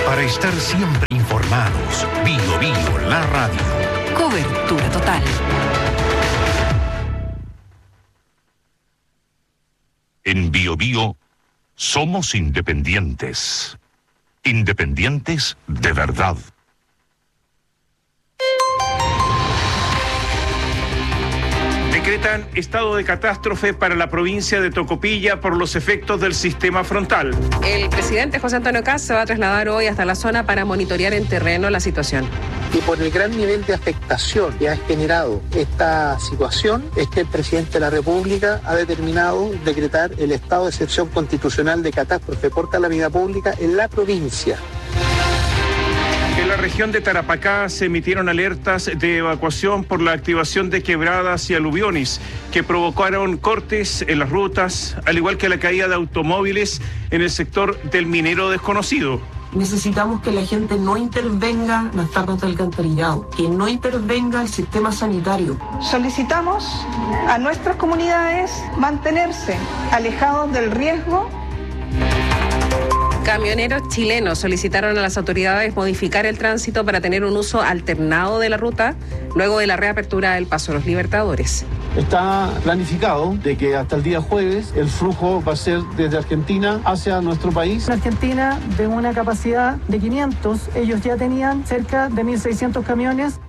Para estar siempre informados, Bio, la radio. Cobertura total. En Bio, somos independientes. Independientes de verdad. Decretan estado de catástrofe para la provincia de Tocopilla por los efectos del sistema frontal. El presidente José Antonio Kast se va a trasladar hoy hasta la zona para monitorear en terreno la situación. Y por el gran nivel de afectación que ha generado esta situación, es que el presidente de la República ha determinado decretar el estado de excepción constitucional de catástrofe por calamidad pública en la provincia. En la región de Tarapacá se emitieron alertas de evacuación por la activación de quebradas y aluviones que provocaron cortes en las rutas, al igual que la caída de automóviles en el sector del Minero Desconocido. Necesitamos que la gente no intervenga las tapas de alcantarillado, que no intervenga el sistema sanitario. Solicitamos a nuestras comunidades mantenerse alejados del riesgo. Camioneros chilenos solicitaron a las autoridades modificar el tránsito para tener un uso alternado de la ruta luego de la reapertura del Paso de los Libertadores. Está planificado de que hasta el día jueves el flujo va a ser desde Argentina hacia nuestro país. En Argentina, de una capacidad de 500, ellos ya tenían cerca de 1.600 camiones.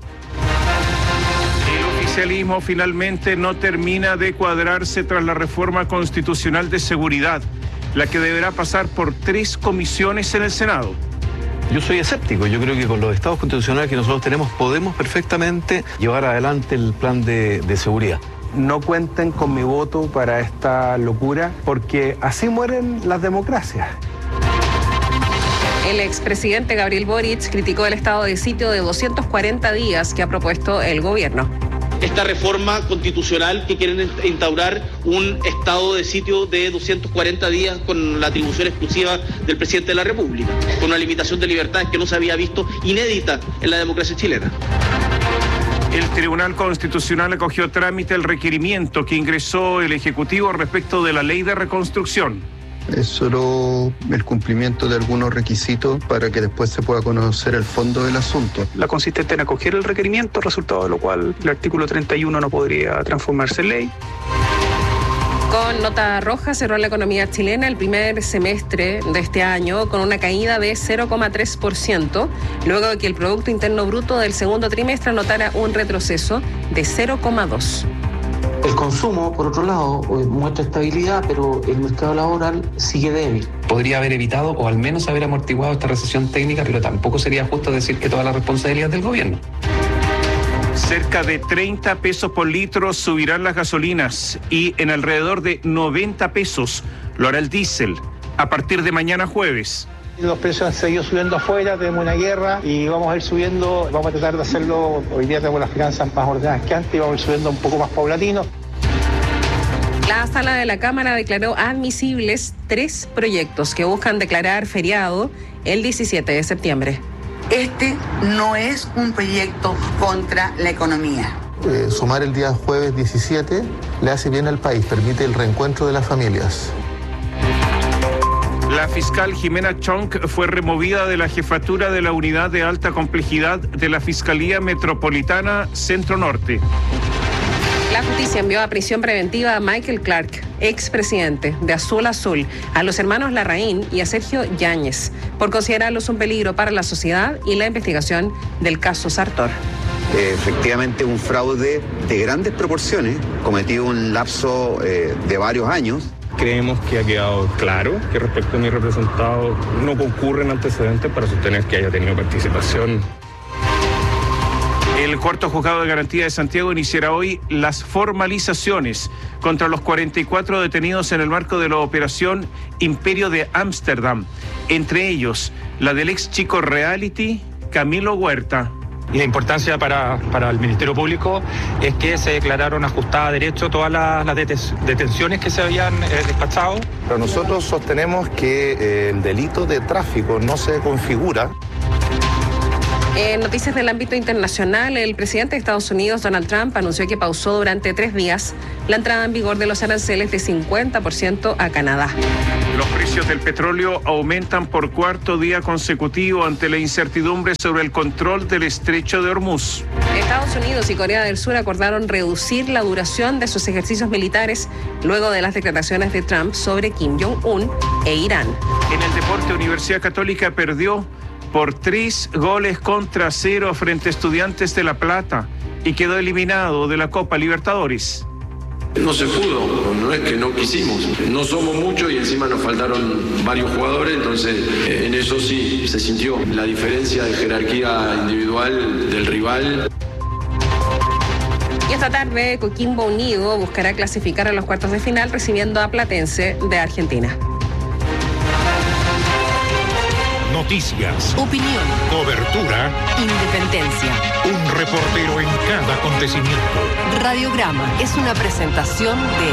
El oficialismo finalmente no termina de cuadrarse tras la reforma constitucional de seguridad, la que deberá pasar por 3 comisiones en el Senado. Yo soy escéptico, yo creo que con los estados constitucionales que nosotros tenemos podemos perfectamente llevar adelante el plan de seguridad. No cuenten con mi voto para esta locura, porque así mueren las democracias. El expresidente Gabriel Boric criticó el estado de sitio de 240 días que ha propuesto el gobierno. Esta reforma constitucional que quieren instaurar un estado de sitio de 240 días con la atribución exclusiva del presidente de la República, con una limitación de libertades que no se había visto, inédita en la democracia chilena. El Tribunal Constitucional acogió a trámite el requerimiento que ingresó el Ejecutivo respecto de la Ley de Reconstrucción. Es solo el cumplimiento de algunos requisitos para que después se pueda conocer el fondo del asunto. La consistente en acoger el requerimiento, resultado de lo cual el artículo 31 no podría transformarse en ley. Con nota roja cerró la economía chilena el primer semestre de este año con una caída de 0,3%, luego de que el Producto Interno Bruto del segundo trimestre anotara un retroceso de 0,2%. El consumo, por otro lado, muestra estabilidad, pero el mercado laboral sigue débil. Podría haber evitado o al menos haber amortiguado esta recesión técnica, pero tampoco sería justo decir que toda la responsabilidad es del gobierno. Cerca de 30 pesos por litro subirán las gasolinas y en alrededor de 90 pesos lo hará el diésel a partir de mañana jueves. Los precios han seguido subiendo afuera, tenemos una guerra y vamos a ir subiendo, vamos a tratar de hacerlo, hoy día tenemos las finanzas más ordenadas que antes y vamos a ir subiendo un poco más paulatino. La sala de la Cámara declaró admisibles 3 proyectos que buscan declarar feriado el 17 de septiembre. Este no es un proyecto contra la economía. Sumar el día jueves 17 le hace bien al país, permite el reencuentro de las familias. La fiscal Jimena Chong fue removida de la jefatura de la unidad de alta complejidad de la Fiscalía Metropolitana Centro Norte. La justicia envió a prisión preventiva a Michael Clark, expresidente de Azul Azul, a los hermanos Larraín y a Sergio Yáñez, por considerarlos un peligro para la sociedad y la investigación del caso Sartor. Efectivamente, un fraude de grandes proporciones, cometido en un lapso de varios años. Creemos que ha quedado claro que respecto a mi representado no concurren antecedentes para sostener que haya tenido participación. El cuarto juzgado de garantía de Santiago iniciará hoy las formalizaciones contra los 44 detenidos en el marco de la operación Imperio de Ámsterdam, entre ellos la del ex chico reality Camilo Huerta. Y la importancia para el Ministerio Público es que se declararon ajustadas a derecho todas las detenciones que se habían despachado. Pero nosotros sostenemos que el delito de tráfico no se configura. En noticias del ámbito internacional, el presidente de Estados Unidos, Donald Trump, anunció que pausó durante 3 días la entrada en vigor de los aranceles de 50% a Canadá. Los precios del petróleo aumentan por 4º día consecutivo ante la incertidumbre sobre el control del estrecho de Hormuz. Estados Unidos y Corea del Sur acordaron reducir la duración de sus ejercicios militares luego de las declaraciones de Trump sobre Kim Jong-un e Irán. En el deporte, Universidad Católica perdió por 3-0 frente a Estudiantes de La Plata y quedó eliminado de la Copa Libertadores. No se pudo, no es que no quisimos, no somos muchos y encima nos faltaron varios jugadores, entonces en eso sí se sintió la diferencia de jerarquía individual del rival. Y esta tarde Coquimbo Unido buscará clasificar a los cuartos de final recibiendo a Platense de Argentina. Noticias, opinión, cobertura, independencia. Un reportero en cada acontecimiento. Radiograma es una presentación de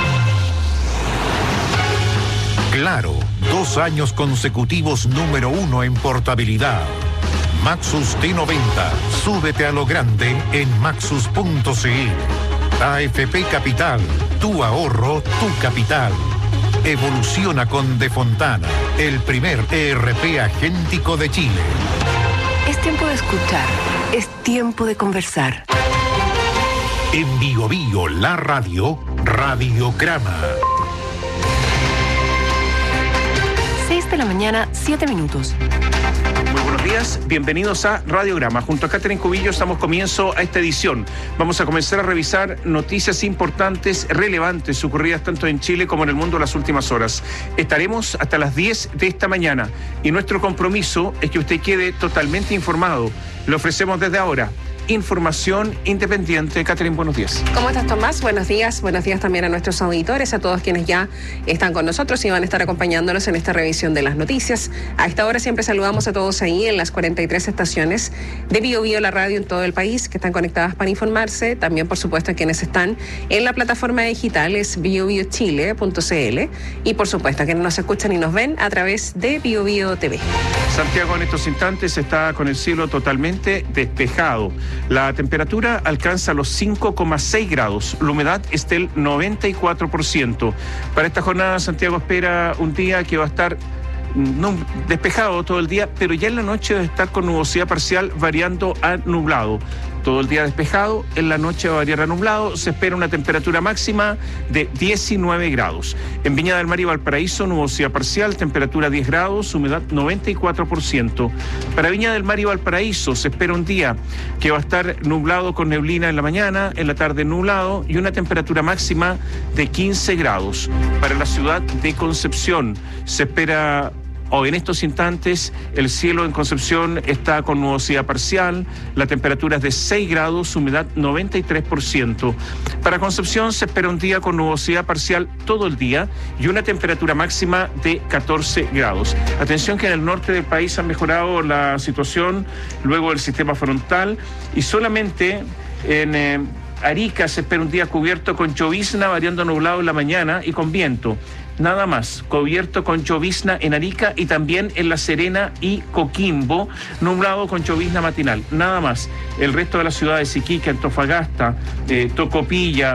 Claro, 2 años consecutivos número 1 en portabilidad. Maxus T90, súbete a lo grande en maxus.cl. AFP Capital, tu ahorro, tu capital. Evoluciona con De Fontana, el primer ERP agéntico de Chile. Es tiempo de escuchar, es tiempo de conversar. En Bio Bio, la radio, Radiograma. 6 de la mañana, 7 minutos. Muy buenos días, bienvenidos a Radiograma. Junto a Catherine Cubillo damos comienzo a esta edición. Vamos a comenzar a revisar noticias importantes, relevantes, ocurridas tanto en Chile como en el mundo en las últimas horas. Estaremos hasta las 10 de esta mañana y nuestro compromiso es que usted quede totalmente informado. Le ofrecemos desde ahora información independiente. Catherine, buenos días. ¿Cómo estás, Tomás? Buenos días también a nuestros auditores, a todos quienes ya están con nosotros y van a estar acompañándonos en esta revisión de las noticias. A esta hora siempre saludamos a todos ahí en las 43 estaciones de Bio Bio, la radio en todo el país, que están conectadas para informarse. También, por supuesto, a quienes están en la plataforma digital, es biobiochile.cl, y por supuesto a quienes nos escuchan y nos ven a través de Bio Bio TV. Santiago en estos instantes está con el cielo totalmente despejado. La temperatura alcanza los 5,6 grados. La humedad es del 94%. Para esta jornada, Santiago espera un día que va a estar despejado todo el día, pero ya en la noche va a estar con nubosidad parcial variando a nublado. Todo el día despejado, en la noche va a variar a nublado. Se espera una temperatura máxima de 19 grados. En Viña del Mar y Valparaíso, nubosidad parcial, temperatura 10 grados, humedad 94%. Para Viña del Mar y Valparaíso se espera un día que va a estar nublado con neblina en la mañana, en la tarde nublado y una temperatura máxima de 15 grados. Para la ciudad de Concepción se espera... Hoy en estos instantes el cielo en Concepción está con nubosidad parcial, la temperatura es de 6 grados, humedad 93%. Para Concepción se espera un día con nubosidad parcial todo el día y una temperatura máxima de 14 grados. Atención que en el norte del país ha mejorado la situación luego del sistema frontal y solamente en Arica se espera un día cubierto con llovizna, variando nublado en la mañana y con viento. Nada más, cubierto con llovizna en Arica y también en La Serena y Coquimbo, nublado con llovizna matinal, nada más. El resto de las ciudades, Iquique, Antofagasta, Tocopilla,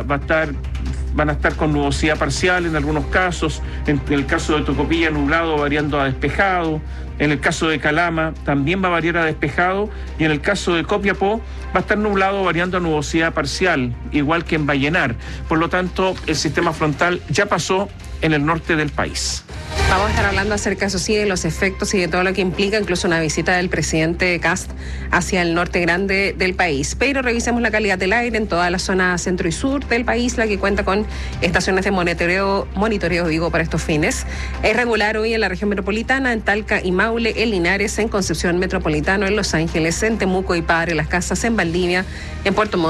van a estar con nubosidad parcial en algunos casos. En el caso de Tocopilla, nublado variando a despejado. En el caso de Calama también va a variar a despejado y en el caso de Copiapó va a estar nublado variando a nubosidad parcial, igual que en Vallenar. Por lo tanto, el sistema frontal ya pasó en el norte del país. Vamos a estar hablando acerca, eso sí, de los efectos y de todo lo que implica incluso una visita del presidente Kast hacia el norte grande del país. Pero revisemos la calidad del aire en toda la zona centro y sur del país, la que cuenta con estaciones de monitoreo para estos fines. Es regular hoy en la región metropolitana, en Talca y Maule, en Linares, en Concepción Metropolitano, en Los Ángeles, en Temuco y Padre Las Casas, en Valdivia, en Puerto Montt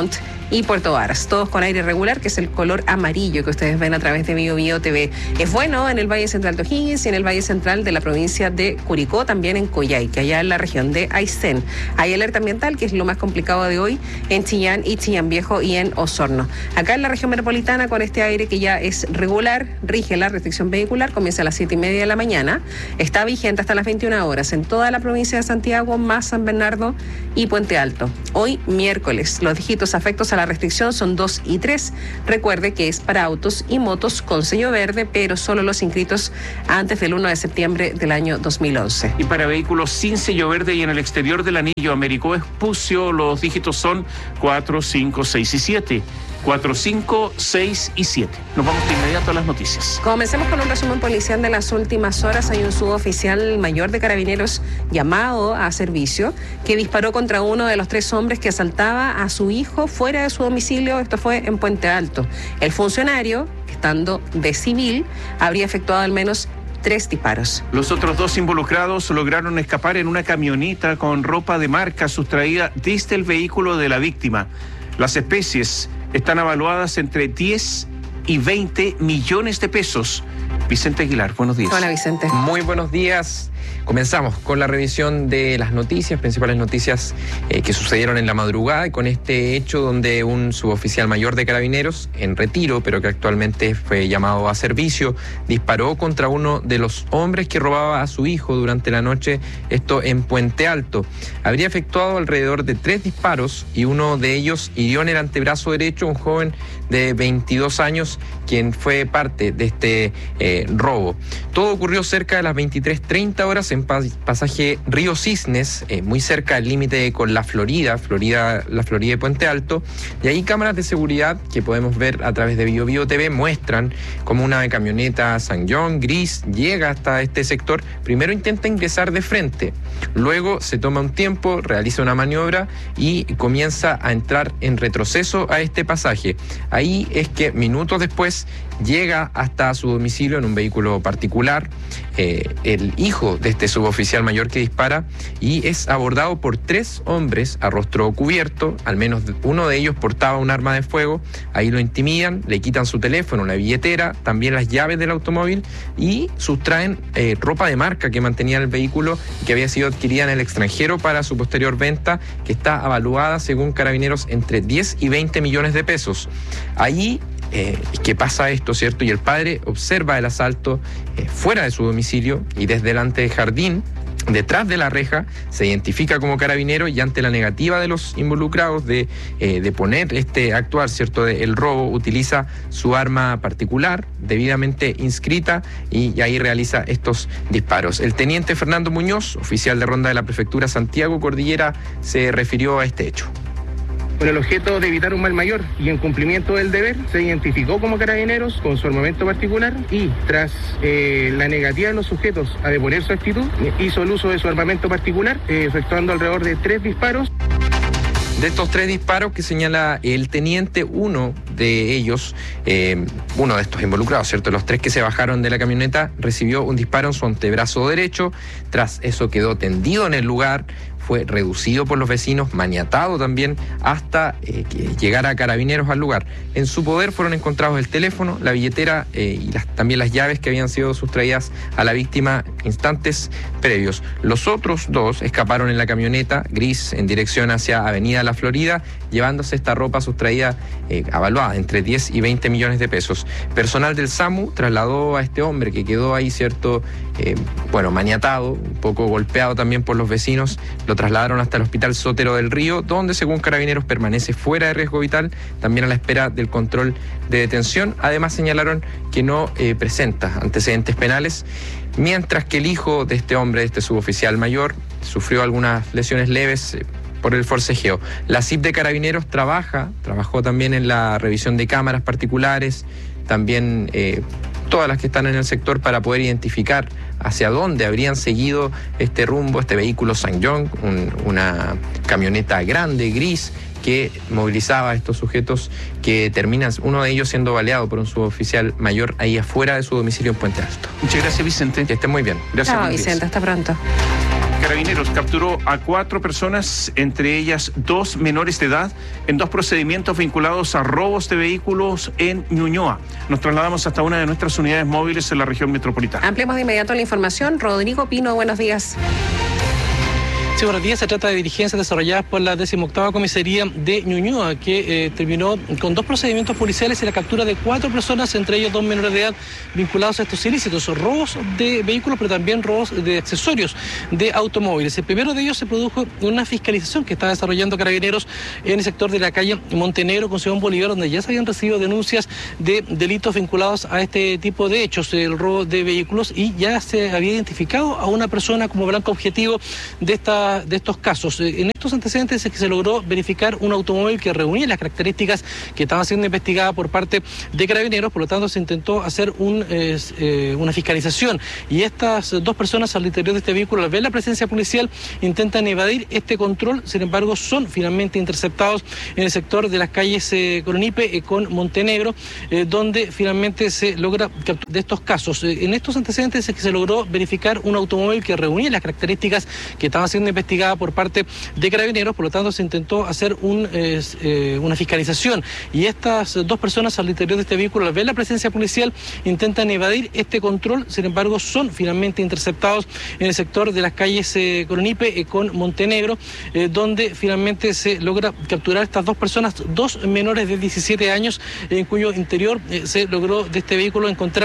y Puerto Varas, todos con aire regular, que es el color amarillo que ustedes ven a través de BioBio TV. Es bueno en el Valle Central de O'Higgins y en el Valle Central de la provincia de Curicó, también en Coyhaique, allá en la región de Aysén. Hay alerta ambiental, que es lo más complicado de hoy, en Chillán y Chillán Viejo y en Osorno. Acá en la región metropolitana, con este aire que ya es regular, rige la restricción vehicular, comienza a las 7:30 de la mañana, está vigente hasta las 21 horas en toda la provincia de Santiago, más San Bernardo y Puente Alto. Hoy, miércoles, los dígitos afectos a la restricción son 2 y 3. Recuerde que es para autos y motos con sello verde, pero solo los inscritos antes del 1 de septiembre del año 2011. Y para vehículos sin sello verde y en el exterior del anillo Américo Vespucio, los dígitos son 4, 5, 6 y 7. 4, 5, 6 y 7. Nos vamos de inmediato a las noticias. Comencemos con un resumen policial de las últimas horas. Hay un suboficial mayor de Carabineros llamado a servicio que disparó contra uno de los 3 hombres que asaltaba a su hijo fuera de su domicilio. Esto fue en Puente Alto. El funcionario, estando de civil, habría efectuado al menos 3 disparos. Los otros 2 involucrados lograron escapar en una camioneta con ropa de marca sustraída desde el vehículo de la víctima. Las especies están evaluadas entre 10 y 20 millones de pesos. Vicente Aguilar, buenos días. Hola, Vicente. Muy buenos días. Comenzamos con la revisión de las noticias, principales noticias que sucedieron en la madrugada, y con este hecho donde un suboficial mayor de Carabineros, en retiro, pero que actualmente fue llamado a servicio, disparó contra uno de los hombres que robaba a su hijo durante la noche, esto en Puente Alto. Habría efectuado alrededor de 3 disparos y uno de ellos hirió en el antebrazo derecho a un joven de 22 años, quien fue parte de este robo. Todo ocurrió cerca de las 23:30 horas en pasaje Río Cisnes, muy cerca del límite con la Florida de Puente Alto, y ahí cámaras de seguridad que podemos ver a través de BioBio TV muestran como una camioneta Sang-Yong gris llega hasta este sector. Primero intenta ingresar de frente, luego se toma un tiempo, realiza una maniobra y comienza a entrar en retroceso a este pasaje. Ahí es que minutos después llega hasta su domicilio en un vehículo particular, el hijo de este suboficial mayor que dispara, y es abordado por 3 hombres a rostro cubierto. Al menos uno de ellos portaba un arma de fuego. Ahí lo intimidan, le quitan su teléfono, la billetera, también las llaves del automóvil, y sustraen ropa de marca que mantenía el vehículo y que había sido adquirida en el extranjero para su posterior venta, que está evaluada según Carabineros entre 10 y 20 millones de pesos. Ahí que pasa esto, ¿cierto? Y el padre observa el asalto fuera de su domicilio, y desde delante del jardín, detrás de la reja, se identifica como carabinero, y ante la negativa de los involucrados de poner actuar, ¿cierto?, el robo, utiliza su arma particular debidamente inscrita y ahí realiza estos disparos. El teniente Fernando Muñoz, oficial de ronda de la prefectura Santiago Cordillera, se refirió a este hecho. Con el objeto de evitar un mal mayor y en cumplimiento del deber, se identificó como Carabineros con su armamento particular, y tras la negativa de los sujetos a deponer su actitud, hizo el uso de su armamento particular, efectuando alrededor de 3 disparos. De estos 3 disparos que señala el teniente, uno de ellos, uno de estos involucrados, ¿cierto?, los 3 que se bajaron de la camioneta, recibió un disparo en su antebrazo derecho. Tras eso quedó tendido en el lugar, fue reducido por los vecinos, maniatado también, hasta que llegara Carabineros al lugar. En su poder fueron encontrados el teléfono, la billetera y también las llaves que habían sido sustraídas a la víctima instantes previos. Los otros 2 escaparon en la camioneta gris en dirección hacia Avenida La Florida, llevándose esta ropa sustraída evaluada entre 10 y 20 millones de pesos. Personal del SAMU trasladó a este hombre que quedó ahí, ¿cierto?, maniatado, un poco golpeado también por los vecinos. Lo trasladaron hasta el Hospital Sotero del Río, donde según Carabineros permanece fuera de riesgo vital, también a la espera del control de detención. Además señalaron que no presenta antecedentes penales, mientras que el hijo de este hombre, de este suboficial mayor, sufrió algunas lesiones leves por el forcejeo. La CIP de Carabineros trabajó también en la revisión de cámaras particulares, también todas las que están en el sector, para poder identificar hacia dónde habrían seguido este rumbo, este vehículo Sang-Yong, una camioneta grande, gris, que movilizaba a estos sujetos, que terminan, uno de ellos siendo baleado por un suboficial mayor ahí afuera de su domicilio en Puente Alto. Muchas gracias, Vicente. Que estén muy bien. Gracias. Chao, Vicente, hasta pronto. Carabineros capturó a 4 personas, entre ellas 2 menores de edad, en 2 procedimientos vinculados a robos de vehículos en Ñuñoa. Nos trasladamos hasta una de nuestras unidades móviles en la región metropolitana. Ampliamos de inmediato la información. Rodrigo Pino, buenos días. Sí, buenos días. Se trata de diligencias desarrolladas por la 18ª Comisaría de Ñuñoa, que terminó con 2 procedimientos policiales y la captura de 4 personas, entre ellos 2 menores de edad, vinculados a estos ilícitos, robos de vehículos, pero también robos de accesorios de automóviles. El primero de ellos se produjo en una fiscalización que está desarrollando Carabineros en el sector de la calle Montenegro con Simón Bolívar, donde ya se habían recibido denuncias de delitos vinculados a este tipo de hechos, el robo de vehículos, y ya se había identificado a una persona como blanco objetivo de estos casos. En estos antecedentes es que se logró verificar un automóvil que reunía las características que estaba siendo investigada por parte de Carabineros, por lo tanto se intentó hacer una fiscalización, y estas 2 personas al interior de este vehículo, al ver la presencia policial, intentan evadir este control. Sin embargo, son finalmente interceptados en el sector de las calles Coronipe con Montenegro, donde finalmente se logra capturar de estos casos. En estos antecedentes es que se logró verificar un automóvil que reunía las características que estaba siendo investigada por parte de Carabineros, por lo tanto se intentó hacer una fiscalización, y estas 2 personas al interior de este vehículo, al ver la presencia policial, intentan evadir este control. Sin embargo, son finalmente interceptados en el sector de las calles Coronipe con Montenegro, donde finalmente se logra capturar estas 2 personas, 2 menores de 17 años, en cuyo interior se logró de este vehículo encontrar